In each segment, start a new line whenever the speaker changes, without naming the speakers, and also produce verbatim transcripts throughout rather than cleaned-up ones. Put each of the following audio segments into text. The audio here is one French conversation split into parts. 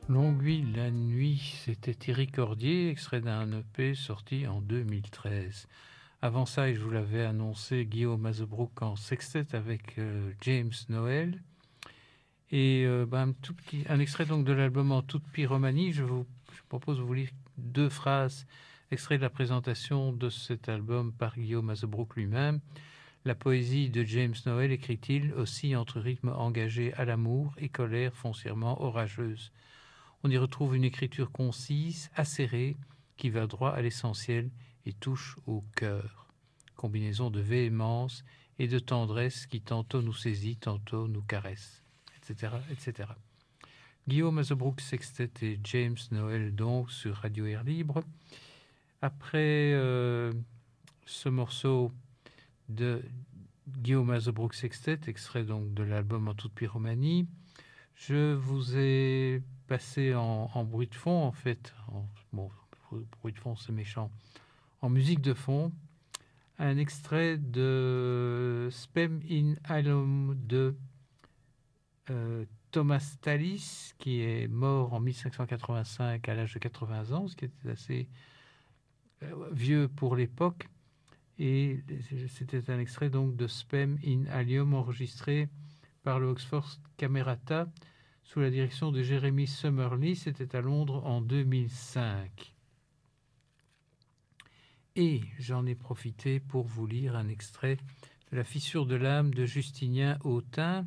Longueuil, la nuit, c'était Thierry Cordier, extrait d'un E P sorti en deux mille treize. Avant ça, et je vous l'avais annoncé, Guillaume Hazebrouck en sextet avec euh, James Noël. Et euh, ben, un, tout petit, un extrait donc de l'album En toute pyromanie. Je vous je propose de vous lire deux phrases, extrait de la présentation de cet album par Guillaume Hazebrouck lui-même. La poésie de James Noël, écrit-il, aussi entre rythme engagé à l'amour et colère foncièrement orageuse. On y retrouve une écriture concise, acérée, qui va droit à l'essentiel et touche au cœur. Combinaison de véhémence et de tendresse qui tantôt nous saisit, tantôt nous caresse, et cetera, et cetera. Guillaume Hazebrouck Sextet et James Noël donc sur Radio Air Libre. Après euh, ce morceau de Guillaume Hazebrouck Sextet, extrait donc de l'album En toute pyromanie, je vous ai passé en, en bruit de fond, en fait, en, bon, bruit de fond c'est méchant, en musique de fond, un extrait de Spem in Alum de euh, Thomas Tallis, qui est mort en mille cinq cent quatre-vingt-cinq à l'âge de quatre-vingts ans, ce qui était assez euh, vieux pour l'époque. Et c'était un extrait donc de Spem in Allium enregistré par le Oxford Camerata sous la direction de Jeremy Summerlee. C'était à Londres en deux mille cinq. Et j'en ai profité pour vous lire un extrait de La fissure de l'âme de Justinien Autain,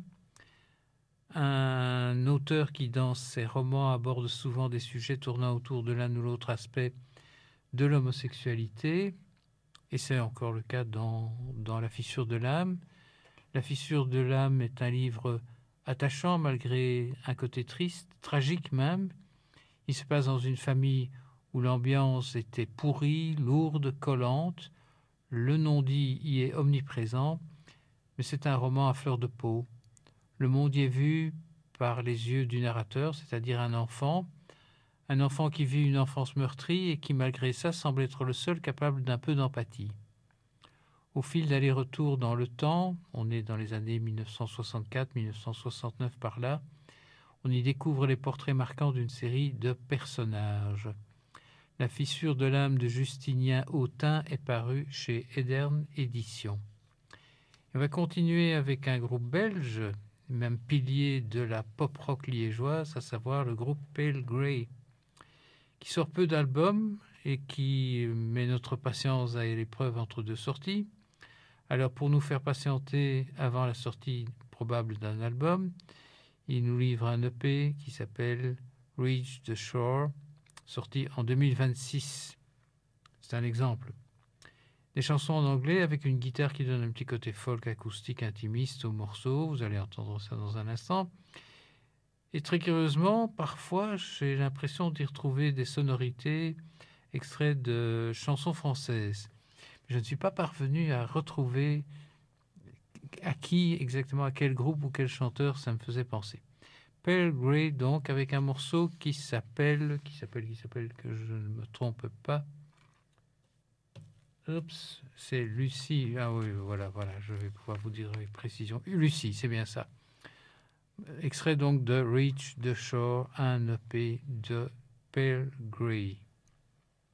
un auteur qui dans ses romans aborde souvent des sujets tournant autour de l'un ou l'autre aspect de l'homosexualité, et c'est encore le cas dans, dans La fissure de l'âme. La fissure de l'âme est un livre attachant malgré un côté triste, tragique même. Il se passe dans une famille où l'ambiance était pourrie, lourde, collante. Le non-dit y est omniprésent, mais c'est un roman à fleur de peau. Le monde y est vu par les yeux du narrateur, c'est-à-dire un enfant, un enfant qui vit une enfance meurtrie et qui, malgré ça, semble être le seul capable d'un peu d'empathie. Au fil d'aller-retour dans le temps, on est dans les années mille neuf cent soixante-quatre mille neuf cent soixante-neuf par là, on y découvre les portraits marquants d'une série de personnages. La fissure de l'âme de Justinien Autain est parue chez Edern Éditions. On va continuer avec un groupe belge, même pilier de la pop-rock liégeoise, à savoir le groupe Pale Grey, qui sort peu d'albums et qui met notre patience à l'épreuve entre deux sorties. Alors pour nous faire patienter avant la sortie probable d'un album, il nous livre un E P qui s'appelle Reach the Shore, sorti en deux mille vingt-six. C'est un exemple. Des chansons en anglais avec une guitare qui donne un petit côté folk acoustique intimiste au morceau. Vous allez entendre ça dans un instant. Et très curieusement, parfois, j'ai l'impression d'y retrouver des sonorités extraits de chansons françaises. Je ne suis pas parvenu à retrouver à qui exactement, à quel groupe ou quel chanteur ça me faisait penser. Pale Grey, donc, avec un morceau qui s'appelle, qui s'appelle, qui s'appelle, que je ne me trompe pas. Oups, c'est Lucie. Ah oui, voilà, voilà, je vais pouvoir vous dire avec précision. Lucie, c'est bien ça. Extrait donc de Reach the Shore, un E P de Pale Grey.